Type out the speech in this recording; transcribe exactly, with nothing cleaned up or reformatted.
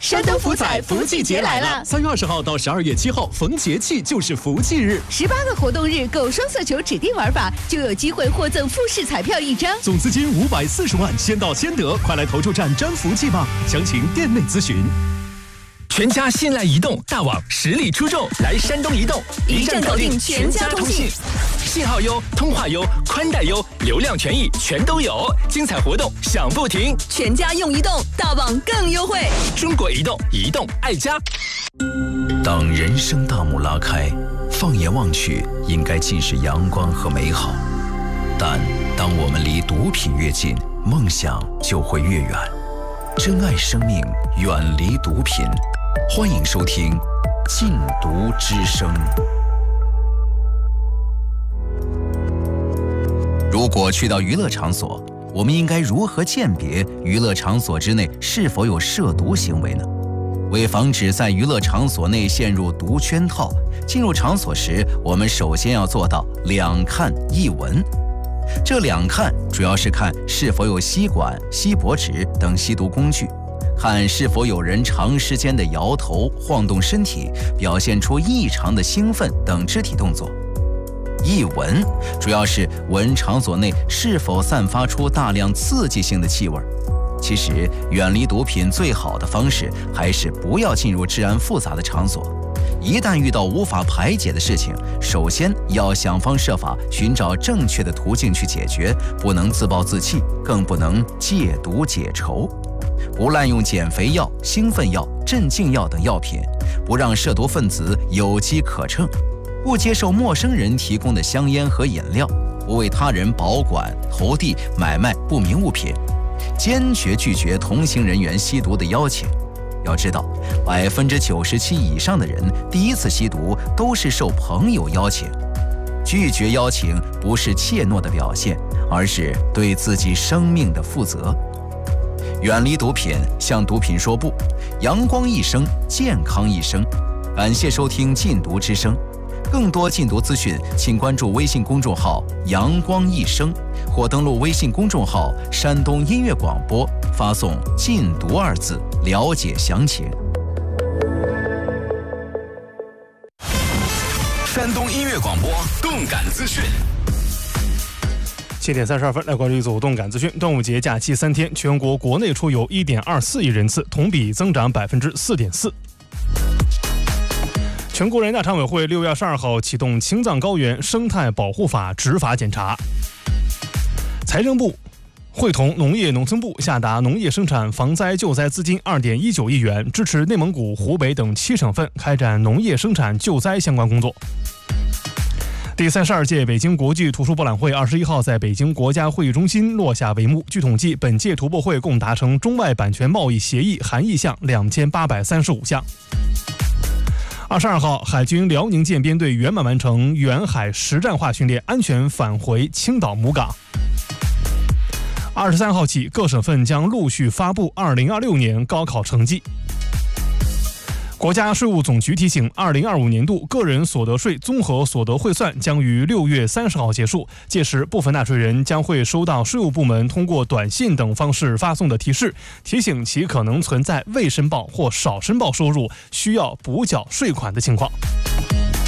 山东福彩福气节来了！ 三月二十号到十二月七号，逢节气就是福气日。 十八个活动日，购双色球指定玩法就有机会获赠复式彩票一张， 总资金五百四十万，先到先得，快来投注站沾福气吧！详情店内咨询。 全家信赖移动，大网实力出众，来山东移动， 一站搞定全家通信， 信号优，通话优，宽带优，流量权益全都有，精彩活动享不停。 全家用移动，大网更优惠。 中国移动，移动爱家。 当人生大幕拉开，放眼望去，应该尽是阳光和美好。但当我们离毒品越近，梦想就会越远。珍爱生命，远离毒品。欢迎收听《禁毒之声》。如果去到娱乐场所，我们应该如何鉴别娱乐场所之内是否有涉毒行为呢？为防止在娱乐场所内陷入毒圈套，进入场所时，我们首先要做到两看一闻。这两看主要是看是否有吸管、吸脖纸等吸毒工具，看是否有人长时间的摇头、晃动身体，表现出异常的兴奋等肢体动作。一闻主要是闻场所内是否散发出大量刺激性的气味。其实，远离毒品最好的方式还是不要进入治安复杂的场所。一旦遇到无法排解的事情，首先要想方设法寻找正确的途径去解决，不能自暴自弃，更不能戒毒解愁。不滥用减肥药、兴奋药、镇静药等药品，不让涉毒分子有机可乘，不接受陌生人提供的香烟和饮料，不为他人保管、投递、买卖不明物品，坚决拒绝同行人员吸毒的邀请。要知道，百分之九十七以上的人第一次吸毒都是受朋友邀请。拒绝邀请不是怯懦的表现，而是对自己生命的负责。远离毒品，向毒品说不，阳光一生，健康一生。感谢收听禁毒之声，更多禁毒资讯，请关注微信公众号阳光一生，或登录微信公众号山东音乐广播，发送禁毒二字了解详情。 山东音乐广播动感资讯。 七点三十二分，来关注一组动感资讯。端午节假期三天，全国国内出游一点二四亿人次，同比增长百分之四点四。全国人大常委会六月二十二号启动青藏高原生态保护法执法检查。财政部会同农业农村部下达农业生产防灾救灾资金二点一九亿元，支持内蒙古、湖北等七省份开展农业生产救灾相关工作。第三十二届北京国际图书博览会二十一号在北京国家会议中心落下帷幕。据统计，本届图博会共达成中外版权贸易协议含意项两千八百三十五项。二十二号，海军辽宁舰编队圆满完成远海实战化训练，安全返回青岛母港。二十三号起，各省份将陆续发布二零二六年高考成绩。国家税务总局提醒，二零二五年度个人所得税综合所得汇算将于六月三十号结束，届时部分纳税人将会收到税务部门通过短信等方式发送的提示，提醒其可能存在未申报或少申报收入需要补缴税款的情况。